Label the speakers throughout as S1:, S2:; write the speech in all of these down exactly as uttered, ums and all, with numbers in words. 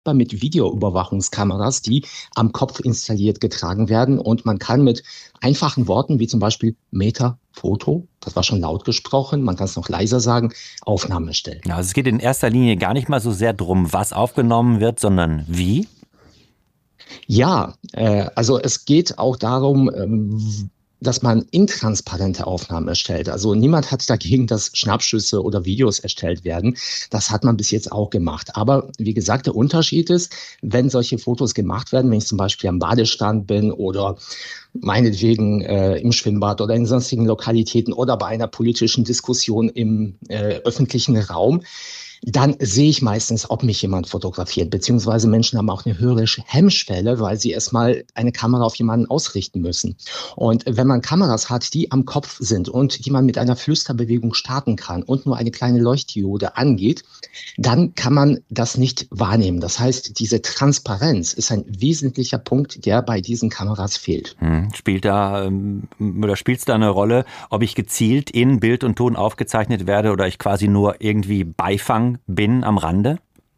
S1: mit Videoüberwachungskameras, die am Kopf installiert getragen werden. Und man kann mit einfachen Worten wie zum Beispiel Meta, Foto, das war schon laut gesprochen, man kann es noch leiser sagen, Aufnahme stellen.
S2: Ja, also es geht in erster Linie gar nicht mal so sehr drum, was aufgenommen wird, sondern wie?
S1: Ja, äh, also es geht auch darum, ähm, dass man intransparente Aufnahmen erstellt. Also niemand hat dagegen, dass Schnappschüsse oder Videos erstellt werden. Das hat man bis jetzt auch gemacht. Aber wie gesagt, der Unterschied ist, wenn solche Fotos gemacht werden, wenn ich zum Beispiel am Badestrand bin oder meinetwegen äh, im Schwimmbad oder in sonstigen Lokalitäten oder bei einer politischen Diskussion im äh, öffentlichen Raum, dann sehe ich meistens, ob mich jemand fotografiert, beziehungsweise Menschen haben auch eine höhere Hemmschwelle, weil sie erstmal eine Kamera auf jemanden ausrichten müssen. Und wenn man Kameras hat, die am Kopf sind und die man mit einer Flüsterbewegung starten kann und nur eine kleine Leuchtdiode angeht, dann kann man das nicht wahrnehmen. Das heißt, diese Transparenz ist ein wesentlicher Punkt, der bei diesen Kameras fehlt.
S2: Hm, spielt da ähm, oder spielt es da eine Rolle, ob ich gezielt in Bild und Ton aufgezeichnet werde oder ich quasi nur irgendwie Beifang bin am Rande?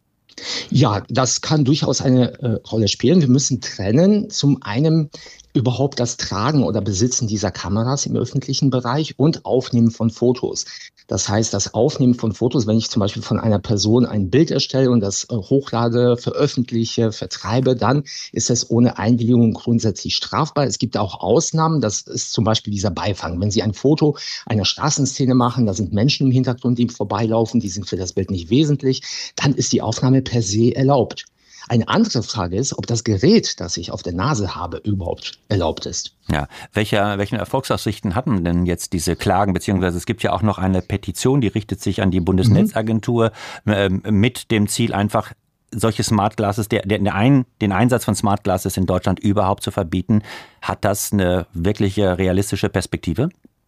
S1: Ja, das kann durchaus eine äh, Rolle spielen. Wir müssen trennen. Zum einen überhaupt das Tragen oder Besitzen dieser Kameras im öffentlichen Bereich und Aufnehmen von Fotos. Das heißt, das Aufnehmen von Fotos, wenn ich zum Beispiel von einer Person ein Bild erstelle und das äh, hochlade, veröffentliche, vertreibe, dann ist es ohne Einwilligung grundsätzlich strafbar. Es gibt auch Ausnahmen, das ist zum Beispiel dieser Beifang. Wenn Sie ein Foto einer Straßenszene machen, da sind Menschen im Hintergrund, die vorbeilaufen, die sind für das Bild nicht wesentlich, dann ist die Aufnahme per se erlaubt. Eine andere Frage ist, ob das Gerät, das ich auf der Nase habe, überhaupt erlaubt ist.
S2: Ja, welche, welche Erfolgsaussichten hatten denn jetzt diese Klagen? Beziehungsweise es gibt ja auch noch eine Petition, die richtet sich an die Bundesnetzagentur mhm. äh, mit dem Ziel, einfach solche Smart Glasses, der, der, der ein, den Einsatz von Smart Glasses in Deutschland überhaupt zu verbieten. Hat das eine wirkliche realistische Perspektive?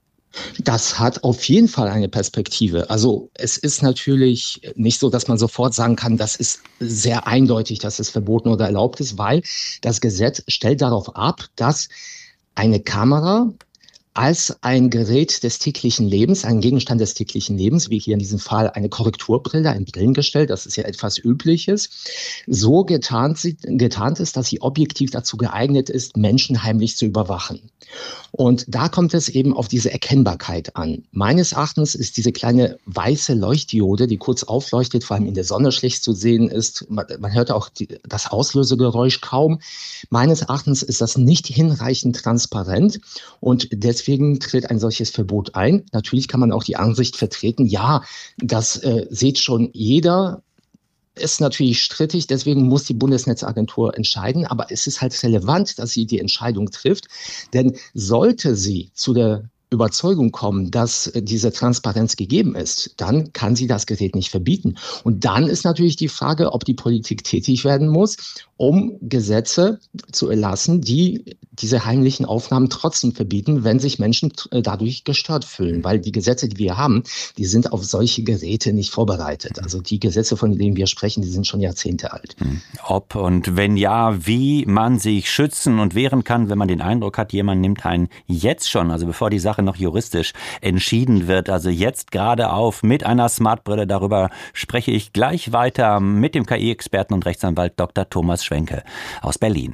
S1: Das hat auf jeden Fall eine Perspektive. Also es ist natürlich nicht so, dass man sofort sagen kann, das ist sehr eindeutig, dass es verboten oder erlaubt ist, weil das Gesetz stellt darauf ab, dass eine Kamera als ein Gerät des täglichen Lebens, ein Gegenstand des täglichen Lebens, wie hier in diesem Fall eine Korrekturbrille, ein Brillengestell, das ist ja etwas Übliches, so getarnt, getarnt ist, dass sie objektiv dazu geeignet ist, Menschen heimlich zu überwachen. Und da kommt es eben auf diese Erkennbarkeit an. Meines Erachtens ist diese kleine weiße Leuchtdiode, die kurz aufleuchtet, vor allem in der Sonne schlecht zu sehen ist, man, man hört auch die, das Auslösegeräusch kaum. Meines Erachtens ist das nicht hinreichend transparent und deswegen Deswegen tritt ein solches Verbot ein. Natürlich kann man auch die Ansicht vertreten, ja, das äh, sieht schon jeder, ist natürlich strittig, deswegen muss die Bundesnetzagentur entscheiden, aber es ist halt relevant, dass sie die Entscheidung trifft, denn sollte sie zu der Überzeugung kommen, dass diese Transparenz gegeben ist, dann kann sie das Gerät nicht verbieten. Und dann ist natürlich die Frage, ob die Politik tätig werden muss, um Gesetze zu erlassen, die diese heimlichen Aufnahmen trotzdem verbieten, wenn sich Menschen dadurch gestört fühlen. Weil die Gesetze, die wir haben, die sind auf solche Geräte nicht vorbereitet. Also die Gesetze, von denen wir sprechen, die sind schon Jahrzehnte alt.
S2: Ob und wenn ja, wie man sich schützen und wehren kann, wenn man den Eindruck hat, jemand nimmt einen jetzt schon, also bevor die Sache noch juristisch entschieden wird, also jetzt gerade auf mit einer Smartbrille. Darüber spreche ich gleich weiter mit dem K I-Experten und Rechtsanwalt Doktor Thomas Schwenke aus Berlin.